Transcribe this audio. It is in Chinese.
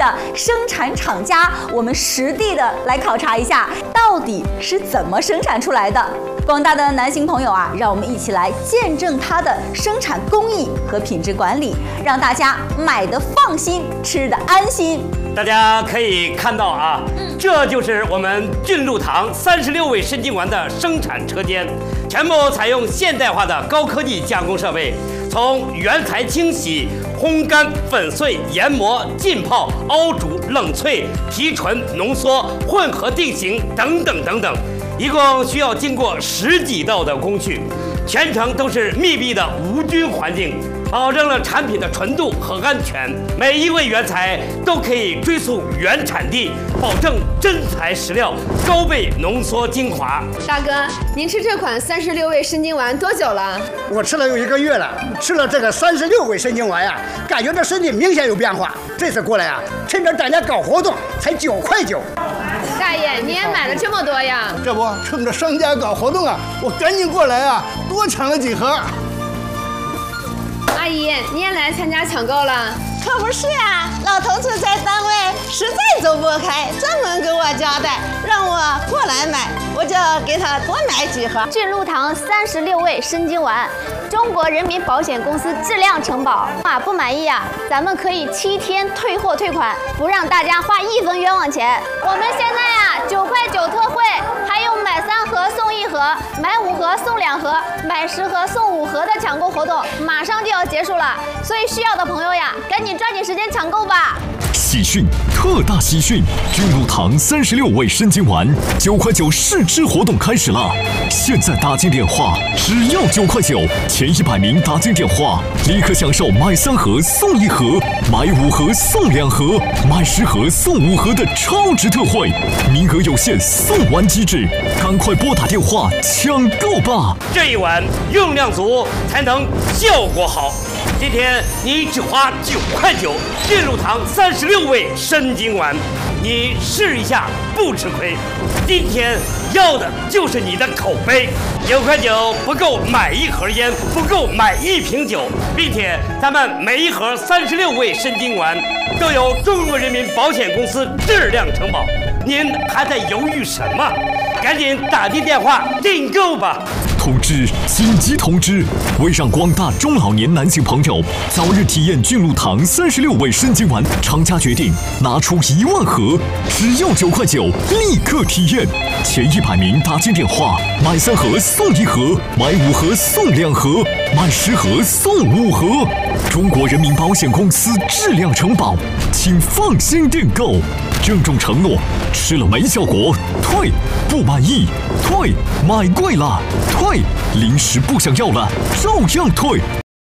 的生产厂家，我们实地的来考察一下，到底是怎么生产出来的。广大的男性朋友啊，让我们一起来见证它的生产工艺和品质管理，让大家买得放心，吃得安心。 大家可以看到啊，这就是我们骏鹿堂36味参精丸的生产车间，全部采用现代化的高科技加工设备，从原材清洗、烘干、粉碎、研磨、浸泡、熬煮、冷萃、提纯、浓缩、混合定型等等等等，一共需要经过10几道的工序，全程都是密闭的无菌环境，保证了产品的纯度和安全。每一味原材都可以追溯原产地，保证真材实料，高倍浓缩精华。 大哥，您吃这款36味参精丸多久了？ 我吃了有1个月了，吃了这个36味参精丸呀，感觉这身体明显有变化。这次过来啊，趁着大家搞活动，才9块9。 大爷，你也买了这么多呀？ 这不，趁着商家搞活动啊，我赶紧过来啊，多抢了几盒。 阿姨，你也来参加抢购了？ 可不是呀，老头子在单位实在走不开，专门给我交代，让我过来买，我就给他多买几盒。 骏鹿堂36味参精丸，中国人民保险公司质量承保。不满意啊，咱们可以7天退货退款，不让大家花1分冤枉钱。我们现在呀，9块9特惠，还有买3盒送1盒，买5盒送2盒，买10盒送5盒的抢购活动，马上就要结束了，所以需要的朋友呀，赶紧抓紧时间抢购吧！ 喜讯，特大喜讯！骏鹿堂36味参精丸9块9试吃活动开始了！现在打进电话，只要9块9，前100名打进电话，立刻享受买3盒送1盒，买5盒送2盒，买10盒送5盒的超值特惠，名额有限，送完即止，赶快拨打电话抢购吧！ 这一碗用量足，才能效果好。今天你只花9块9，骏鹿堂36味参精丸，你试一下不吃亏。今天要的就是你的口碑，9块9不够买1盒烟，不够买1瓶酒，并且咱们每1盒36味参精丸都由中国人民保险公司质量承保。您还在犹豫什么？赶紧打进电话订购吧！ 通知！紧急通知！为让广大中老年男性朋友早日体验骏鹿堂36味参精丸，厂家决定拿出1万盒，只要9块9，立刻体验。前100名打进电话，买3盒送1盒，买5盒送2盒，买10盒送5盒。中国人民保险公司质量承保，请放心订购。郑重承诺：吃了没效果退，不满意退，买贵了退，零食不想要了照样退。